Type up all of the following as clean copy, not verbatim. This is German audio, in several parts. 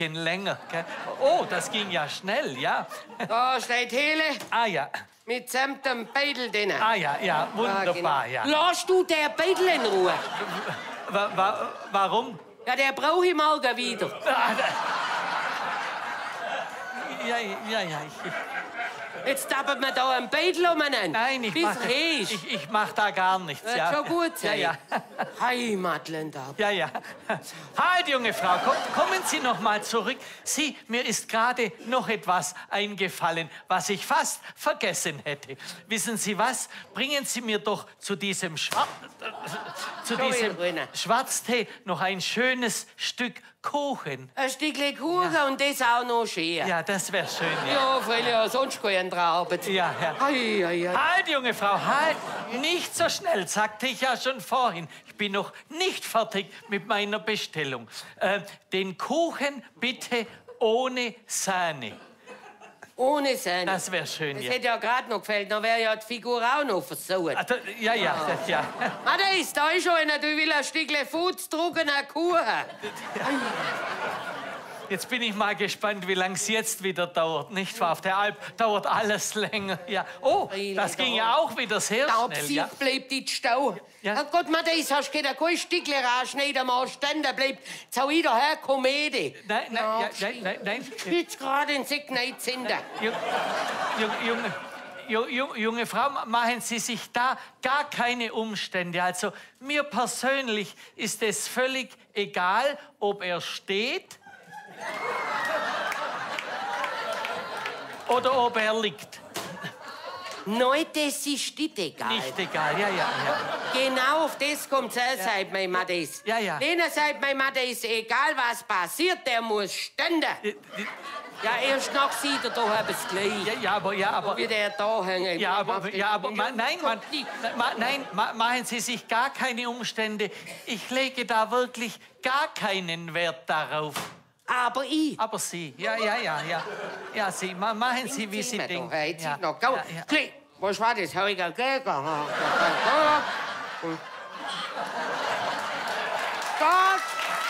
länger. Gell? Oh, das ging ja schnell, ja. Da steht Hele. Ah ja. Mitsamt dem Beidel drin. Ah ja, ja, wunderbar, genau. ja. Lass du der Beidel in Ruhe. Warum? Ja, der brauche ich morgen wieder. Ja. Jetzt tappen wir da einen Beidel umeinander. Nein, ich mach da gar nichts. Wird Ja. schon gut sein. Ja. Heimatland ab. Ja. Halt, junge Frau, kommen Sie noch mal zurück. Mir ist gerade noch etwas eingefallen, was ich fast vergessen hätte. Wissen Sie was? Bringen Sie mir doch zu diesem Schwarztee noch ein schönes Stück Kuchen. Ein Stückchen Kuchen und das auch noch schön. Ja, das wäre schön, ja. Ja, freilich, sonst keine andere Arbeit. Ja. Halt, junge Frau, halt! Nicht so schnell, sagte ich ja schon vorhin. Ich bin noch nicht fertig mit meiner Bestellung. Den Kuchen bitte ohne Sahne. Ohne Sahne? Das wäre schön, das ja. hätte ja gerade noch gefällt, dann wäre ja die Figur auch noch versaut. Ja. Madeis, da ist einer, du will ein Stückchen futztrockener Kuchen. Jetzt bin ich mal gespannt, wie lange es jetzt wieder dauert. Nicht wahr? Auf der Alp dauert alles länger. Ja. Oh, das ging ja auch wieder sehr schnell. Ja. Bleibt in Stau. Ja. Ach Gott, Madeis, hast du kein Stückchen rausschneiden, mal stehen bleibt. Jetzt hau ich daher Komödie. Nein. Jetzt gerade in sich hineinzünden. Junge Frau, machen Sie sich da gar keine Umstände. Also mir persönlich ist es völlig egal, ob er steht oder ob er liegt. Nein, das ist nicht egal. Nicht egal, ja. Genau auf das kommt's an, sagt mein Madeis. Ja. Lena sagt mein Madeis, egal was passiert, der muss stehen. Ja, erst nach sieht er doch etwas gleich. Ja, aber... Wie der da hängt. Nein, machen Sie sich gar keine Umstände. Ich lege da wirklich gar keinen Wert darauf. Aber ich. Aber Sie, ja. Ja, Sie, machen Sie, wie Sie denken. Jetzt noch, go. Was war das? Hab ich gegeben? Gott!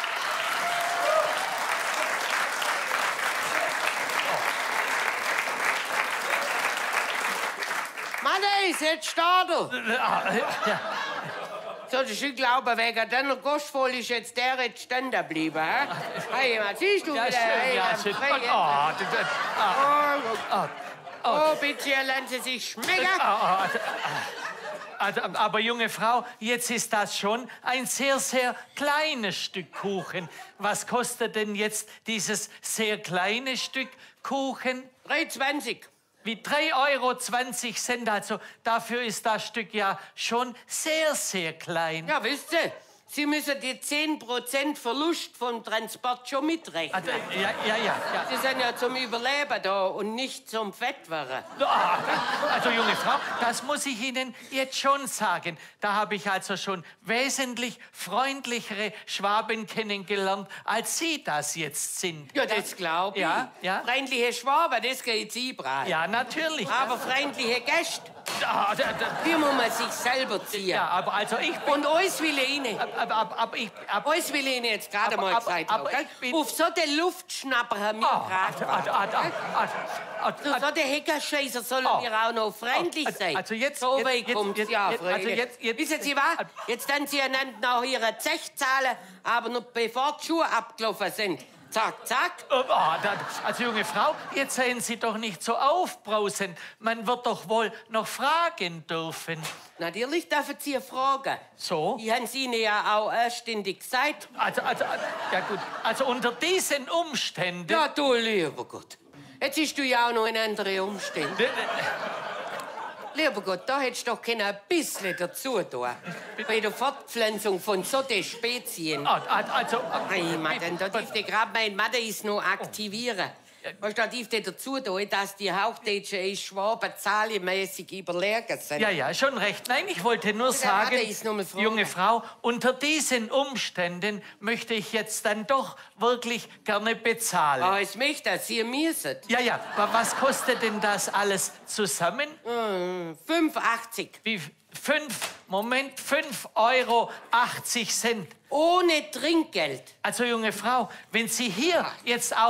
Madeis, jetzt steht er. So, ich glaube, wegen deiner Gastvoll ist jetzt der jetzt stehen geblieben, hä? Hey, was siehst du wieder? Schön. Oh, bitte, lassen Sie sich schmecken. Aber junge Frau, jetzt ist das schon ein sehr, sehr kleines Stück Kuchen. Was kostet denn jetzt dieses sehr kleine Stück Kuchen? 3,20. Wie 3,20 €. Also dafür ist das Stück ja schon sehr, sehr klein. Ja, wisst ihr, Sie müssen die 10% Verlust vom Transport schon mitrechnen. Ja. Sie sind ja zum Überleben da und nicht zum Fettwerden. Also, junge Frau, das muss ich Ihnen jetzt schon sagen. Da habe ich also schon wesentlich freundlichere Schwaben kennengelernt, als Sie das jetzt sind. Ja, das glaube ich. Ja. Freundliche Schwaben, das geht Sie brav. Ja, natürlich. Aber freundliche Gäste, die muss man sich selber ziehen. Ja, aber also ich bin... Und alles will ich Ihnen. Alles will ich Ihnen jetzt gerade mal gesagt haben. Auf so den Luftschnapper haben wir gerade. So der Heckerscheißer sollen wir auch noch freundlich sein. Also jetzt... So weit kommt's ja, Freunde. Also jetzt... Wissen Sie was? Jetzt dann Sie einander nach Ihrer Zech zahlen, aber noch bevor die Schuhe abgelaufen sind. Zack, zack. Also, junge Frau, jetzt seien Sie doch nicht so aufbrausend. Man wird doch wohl noch fragen dürfen. Natürlich dürfen Sie fragen. So? Die haben Sie Ihnen ja auch erständig gesagt. Ja gut. Also unter diesen Umständen... Ja, du lieber Gott. Jetzt bist du ja auch noch in andere Umstände. Lieber Gott, da hättest du doch ein bisschen dazu tun. Bei der Fortpflanzung von so der Spezien. Dann da dürfte gerade mein Madeis noch aktivieren. Weißt du, da dürfte dazu tun, dass die Hochdeutschen Schwaben zahlenmäßig überlegen sind. Ja, schon recht. Nein, ich wollte nur sagen, junge Frau, unter diesen Umständen möchte ich jetzt dann doch wirklich gerne bezahlen. Ah, es möchte, Sie müssen. Ja, was kostet denn das alles zusammen? 5,80. Wie 5,80 €. Ohne Trinkgeld. Also, junge Frau, wenn Sie hier jetzt auch